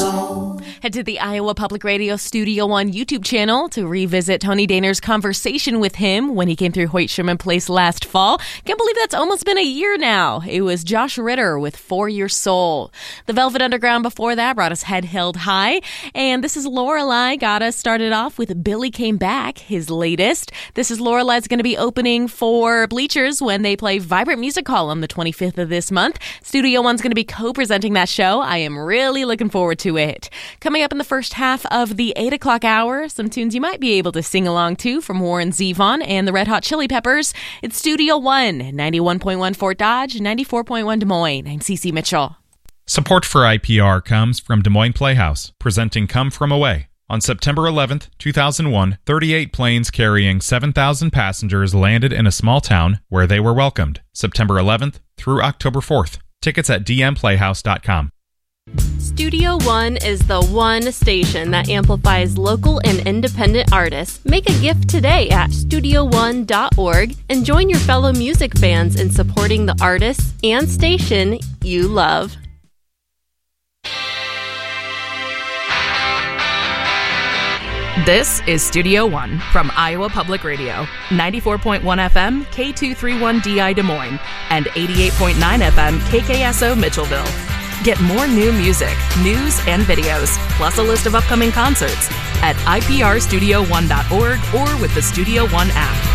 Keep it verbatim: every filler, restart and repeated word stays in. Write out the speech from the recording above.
soul. Head to the Iowa Public Radio Studio One YouTube channel to revisit Tony Dehner's conversation with him when he came through Hoyt Sherman Place last fall. Can't believe that's almost been a year now. It was Josh Ritter with For Your Soul. The Velvet Underground before that brought us Head Held High. And this is Lorelei, got us started off with Billy Came Back, his latest. This is Lorelei's going to be opening for Bleachers when they play Vibrant Music Hall on the twenty-fifth of this month. Studio One's going to be co-presenting that show. I am really looking forward to it. Coming up in the first half of the eight o'clock hour, some tunes you might be able to sing along to from Warren Zevon and the Red Hot Chili Peppers. It's Studio One, ninety-one point one Fort Dodge, ninety-four point one Des Moines. I'm Cece Mitchell. Support for I P R comes from Des Moines Playhouse, presenting Come From Away. On September eleventh, two thousand one, thirty-eight planes carrying seven thousand passengers landed in a small town where they were welcomed. September eleventh through October fourth. Tickets at d m playhouse dot com. Studio One is the one station that amplifies local and independent artists. Make a gift today at studio one dot org and join your fellow music fans in supporting the artists and station you love. This is Studio One from Iowa Public Radio, ninety-four point one F M, K two thirty-one D I Des Moines, and eighty-eight point nine F M, K K S O Mitchellville. Get more new music, news, and videos, plus a list of upcoming concerts at I P R studio one dot org or with the Studio One app.